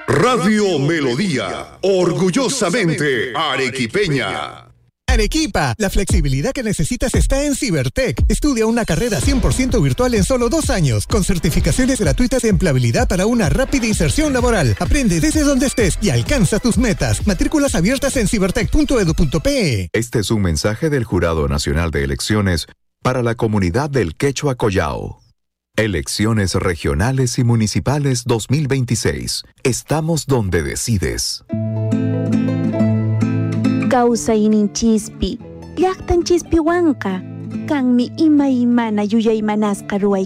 Radio Melodía, orgullosamente arequipeña. Arequipa, la flexibilidad que necesitas está en Cibertech. Estudia una carrera 100% virtual en solo 2 años, con certificaciones gratuitas de empleabilidad para una rápida inserción laboral. Aprende desde donde estés y alcanza tus metas. Matrículas abiertas en cibertech.edu.pe. Este es un mensaje del Jurado Nacional de Elecciones para la comunidad del Quechua Collao. Elecciones regionales y municipales 2026. Estamos donde decides. Kawsaynin chispi, llaqtan chispiwanqa, kanmi imaymana yuyaymanasqa ruway